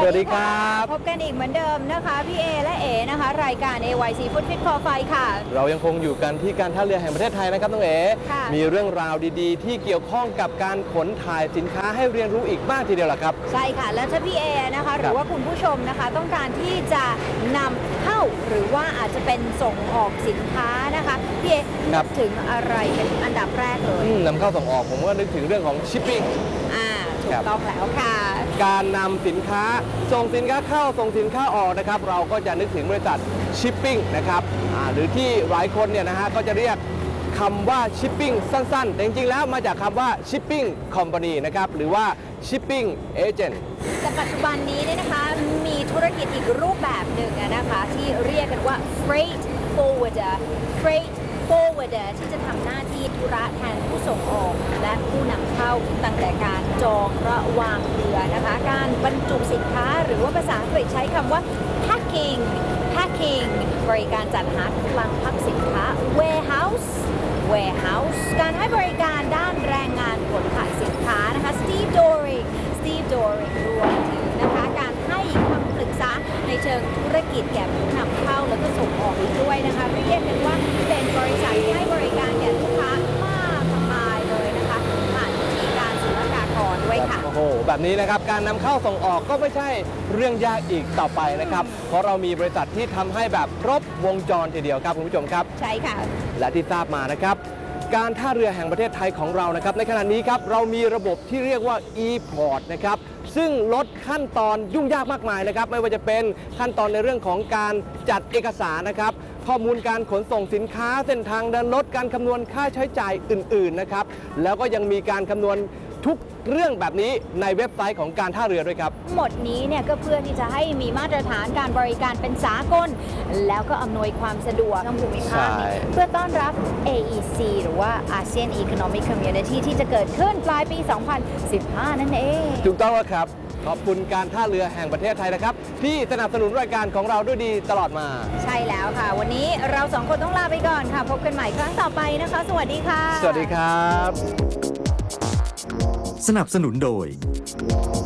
วัสดีครับพบกันอีกเหมือนเดิมนะคะพี่เอและเอนะคะรายการ AYC Food Fit for Fight ค่ะเรายังคงอยู่กันที่การท่าเรือแห่งประเทศไทยนะครับน้องเอ๋มีเรื่องราวดีๆที่เกี่ยวข้องกับการขนถ่ายสินค้าให้เรียนรู้อีกมากทีเดียวล่ะครับใช่ค่ะแล้วถ้าพี่เอนะคะหรือว่าคุณผู้ชมนะคะต้องการที่จะนำเข้าหรือว่าอาจจะเป็นส่งออกสินค้านะคะพี่เอนึกถึงอะไรเป็นอันดับแรกเลยนำเข้าส่งออกผมก็นึกถึงเรื่องของชิปปิ้งถูกต้องแล้วค่ะการนำสินค้าส่งสินค้าเข้าส่งสินค้าออกนะครับเราก็จะนึกถึงบริษัทชิปปิ้งนะครับหรือที่หลายคนเนี่ยนะฮะก็จะเรียกคำว่าชิปปิ้งสั้นๆแต่จริงๆแล้วมาจากคำว่าชิปปิ้งคอมพานีนะครับหรือว่าชิปปิ้งเอเจนต์แต่ปัจจุบันนี้เนี่ยนะคะมีธุรกิจอีกรูปแบบหนึ่งนะคะที่เรียกกันว่า freight forwarder ที่จะทำหน้าที่ธุระแทนผู้ส่งออกและผู้นำเข้าตั้งแต่การจองระวางเรือนะคะการบรรจุสินค้าหรือว่าภาษาอังกฤษใช้คำว่า packing บริการจัดหาคลังพักสินค้า warehouse การให้บริการด้านแรงงานขนถ่ายสินค้านะคะ stevedoring รวมถึงนะคะการให้คำปรึกษาในเชิงธุรกิจแก่ผู้นำเข้าแล้วก็ส่งออกอีกด้วยนะคะเรียกกันว่าเป็นบริษัทที่ให้บริการแก่ลูกค้ามากมายเลยนะคะผ่านวิธีการศุลกากรด้วยค่ะโอ้โหแบบนี้นะครับการนำเข้าส่งออกก็ไม่ใช่เรื่องยากอีกต่อไปนะครับเพราะเรามีบริษัทที่ทำให้แบบครบวงจรทีเดียวครับคุณผู้ชมครับใช่ค่ะและที่ทราบมานะครับการท่าเรือแห่งประเทศไทยของเรานะครับในขณะนี้ครับเรามีระบบที่เรียกว่า e-port นะครับซึ่งลดขั้นตอนยุ่งยากมากมายนะครับไม่ว่าจะเป็นขั้นตอนในเรื่องของการจัดเอกสารนะครับข้อมูลการขนส่งสินค้าเส้นทางเดินรถการคำนวณค่าใช้จ่ายอื่นๆนะครับแล้วก็ยังมีการคำนวณทุกเรื่องแบบนี้ในเว็บไซต์ของการท่าเรือด้วยครับหมดนี้เนี่ยก็เพื่อที่จะให้มีมาตรฐานการบริการเป็นสากลแล้วก็อำนวยความสะดวกทั้งภูมิภาคเพื่อต้อนรับ AEC หรือว่า ASEAN Economic Community ที่จะเกิดขึ้นปลายปี 2015 นั่นเองถูกต้องแล้วครับขอบคุณการท่าเรือแห่งประเทศไทยนะครับที่สนับสนุนรายการของเราด้วยดีตลอดมาใช่แล้วค่ะวันนี้เราสองคนต้องลาไปก่อนค่ะพบกันใหม่ครั้งต่อไปนะคะสวัสดีค่ะสวัสดีครับสนับสนุนโดย